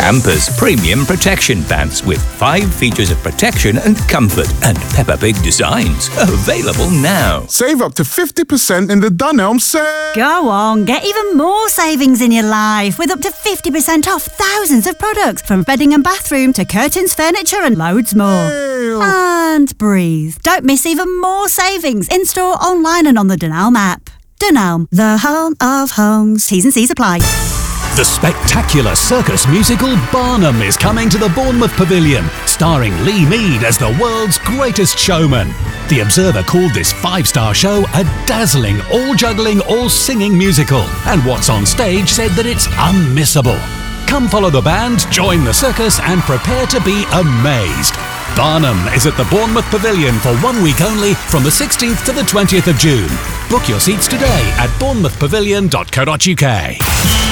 Pampers Premium Protection Pants with 5 features of protection and comfort and Peppa Pig designs. Available now. Save up to 50% in the Dunelm sale. Go on, get even more savings in your life with up to 50% off thousands of products from bedding and bathroom to curtains, furniture and loads more. Ew. And breathe. Don't miss even more savings in-store, online and on the Dunelm app. Dunelm, the home of homes. T's and C's apply. The spectacular circus musical Barnum is coming to the Bournemouth Pavilion, starring Lee Mead as the world's greatest showman. The Observer called this 5-star show a dazzling, all-juggling, all-singing musical, and What's on Stage said that it's unmissable. Come follow the band, join the circus, and prepare to be amazed. Barnum is at the Bournemouth Pavilion for 1 week only from the 16th to the 20th of June. Book your seats today at bournemouthpavilion.co.uk.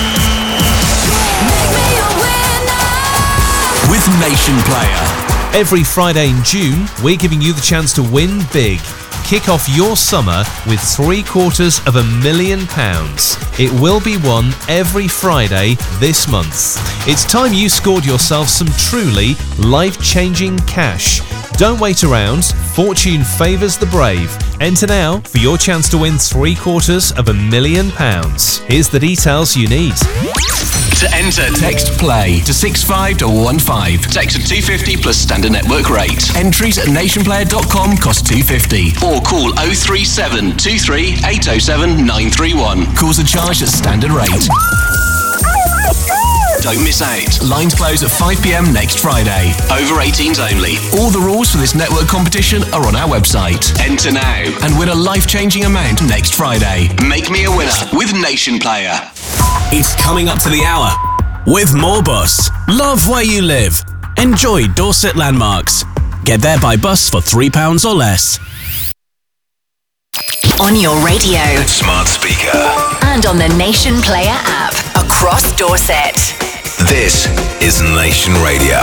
With Nation Player. Every Friday in June, we're giving you the chance to win big. Kick off your summer with £750,000. It will be won every Friday this month. It's time you scored yourself some truly life-changing cash. Don't wait around. Fortune favours the brave. Enter now for your chance to win £750,000. Here's the details you need. To enter, text PLAY to 65215. Text at 250 plus standard network rate. Entries at nationplayer.com cost £250. Or call 037 23 807 931. Calls are charged at standard rate. Don't miss out. Lines close at 5 p.m. next Friday. Over 18s only. All the rules for this network competition are on our website. Enter now and win a life-changing amount next Friday. Make me a winner with Nation Player. It's coming up to the hour with Moorbus. Love where you live. Enjoy Dorset landmarks. Get there by bus for £3 or less. On your radio, Smart speaker. and on the Nation Player app across Dorset. This is Nation Radio.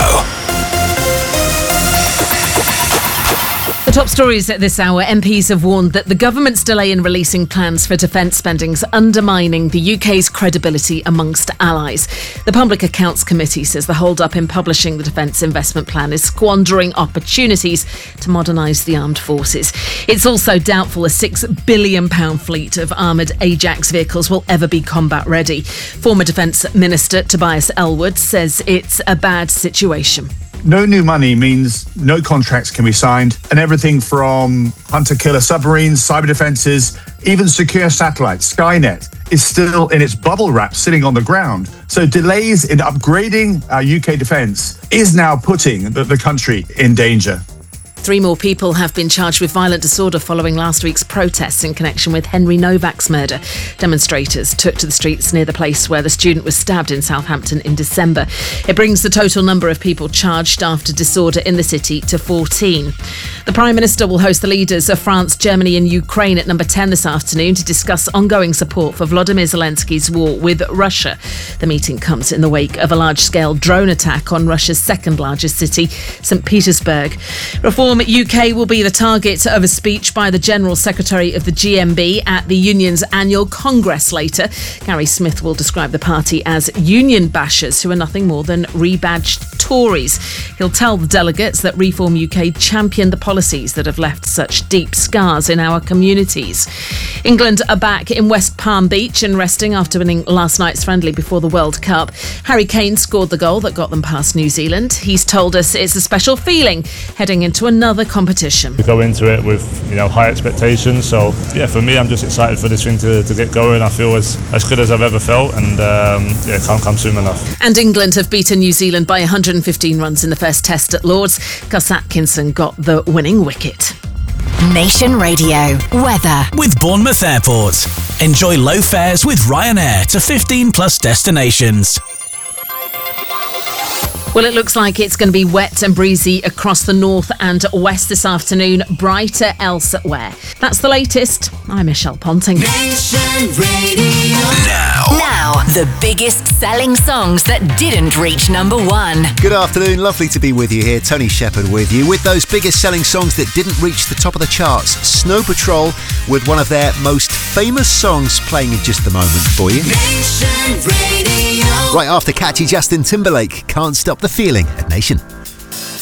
The top stories at this hour. MPs have warned that the government's delay in releasing plans for defence spending is undermining the UK's credibility amongst allies. The Public Accounts Committee says the hold-up in publishing the Defence Investment Plan is squandering opportunities to modernise the armed forces. It's also doubtful a £6 billion fleet of armoured Ajax vehicles will ever be combat ready. Former Defence Minister Tobias Ellwood says it's a bad situation. No new money means no contracts can be signed, and everything from hunter-killer submarines, cyber defences, even secure satellites, Skynet, is still in its bubble wrap sitting on the ground. So delays in upgrading our UK defence is now putting the country in danger. 3 more people have been charged with violent disorder following last week's protests in connection with Henry Novak's murder. Demonstrators took to the streets near the place where the student was stabbed in Southampton in December. It brings the total number of people charged after disorder in the city to 14. The Prime Minister will host the leaders of France, Germany and Ukraine at number 10 this afternoon to discuss ongoing support for Volodymyr Zelensky's war with Russia. The meeting comes in the wake of a large-scale drone attack on Russia's second largest city, St. Petersburg. Reform UK will be the target of a speech by the General Secretary of the GMB at the union's annual Congress later. Gary Smith will describe the party as union bashers who are nothing more than rebadged Tories. He'll tell the delegates that Reform UK championed the policies that have left such deep scars in our communities. England are back in West Palm Beach and resting after winning last night's friendly before the World Cup. Harry Kane scored the goal that got them past New Zealand. He's told us it's a special feeling heading into another competition. We go into it with high expectations, so for me I'm just excited for this thing to get going. I feel as good as I've ever felt, and can't come soon enough. And England have beaten New Zealand by 115 runs in the first test at Lords. Gus Atkinson got the winning wicket. Nation Radio weather with Bournemouth Airport. Enjoy low fares with Ryanair to 15 plus destinations. Well, it looks like it's going to be wet and breezy across the north and west this afternoon, brighter elsewhere. That's the latest. I'm Michelle Ponting. Nation Radio. now. The biggest selling songs that didn't reach number one. Good afternoon, lovely to be with you here. Tony Shepherd with you with those biggest selling songs that didn't reach the top of the charts. Snow Patrol with one of their most famous songs playing in just a moment for you. Nation Radio. Right after catchy Justin Timberlake, Can't Stop the Feeling at Nation.